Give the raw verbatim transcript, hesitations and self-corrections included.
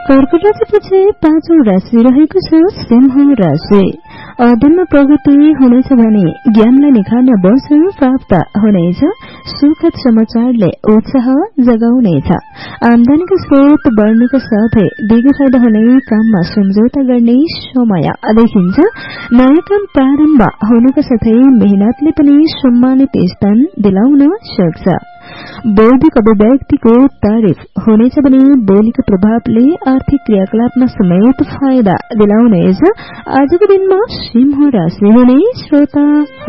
कर्कट राशिपछि पाँचौं राशि रहेको छ सिंह राशि। अध्ययनमा प्रगति हुनेछ भने ज्ञानलाई निखार्ने वर्ष प्राप्त हुनेछ। सुखद समाचारले उत्साह जगाउनेछ। आमदानीको स्रोत बढ्नुको साथै दिगो फाइदा हुने काममा सम्झौता गर्ने समय देखिन्छ। नयाँ काम प्रारम्भ हुनुको साथै मेहनतले पनि सम्मानित स्थान दिलाउन सक्छ। बौद्धिक अभिव्यक्तिको तारिफ हुनेछ भने बोलीको प्रभावले आर्थिक क्रियाकलापमा समेत फाइदा दिलाउनेछ। आजको दिनमा सिंह राशि हुने श्रोता